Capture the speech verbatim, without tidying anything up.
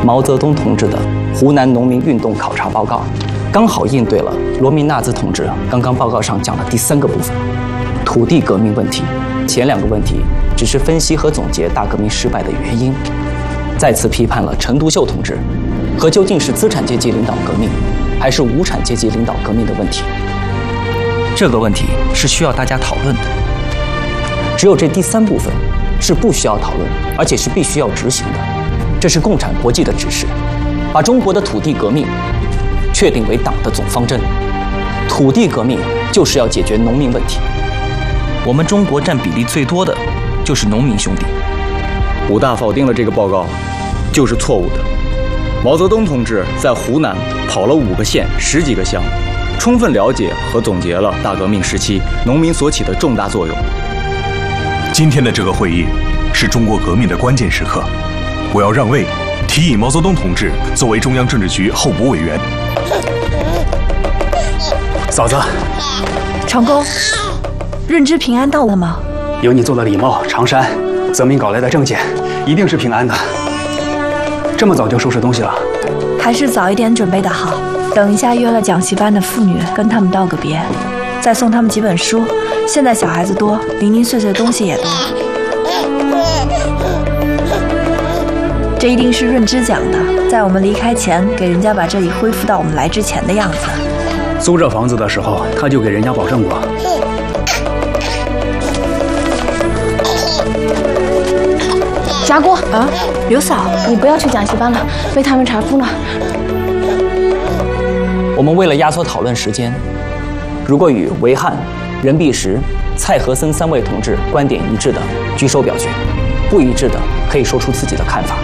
毛泽东同志的湖南农民运动考察报告，刚好应对了罗明纳兹同志刚刚报告上讲的第三个部分——土地革命问题。前两个问题只是分析和总结大革命失败的原因，再次批判了陈独秀同志和究竟是资产阶级领导革命，还是无产阶级领导革命的问题。这个问题是需要大家讨论的。只有这第三部分是不需要讨论，而且是必须要执行的。这是共产国际的指示，把中国的土地革命确定为党的总方针。土地革命就是要解决农民问题。我们中国占比例最多的就是农民兄弟。 武大否定了这个报告，就是错误的。毛泽东同志在湖南跑了五个县、十几个乡，充分了解和总结了大革命时期农民所起的重大作用。 今天的这个会议是中国革命的关键时刻，我要让位，提议毛泽东同志作为中央政治局候补委员。 嫂子， 长工，润之平安到了吗？ 有你做的礼帽、长衫，泽民搞来的证件，一定是平安的。这么早就收拾东西了？ 还是早一点准备的好。等一下约了讲习班的妇女，跟他们道个别，再送他们几本书。现在小孩子多，零零碎碎的东西也多。这一定是润之讲的，在我们离开前，给人家把这里恢复到我们来之前的样子。 租这房子的时候，他就给人家保证过。 霞姑啊，刘嫂， 你不要去讲习班了，被他们查封了。 我们为了压缩讨论时间，如果与韦翰、任弼时、蔡和森三位同志观点一致的举手表决，不一致的可以说出自己的看法。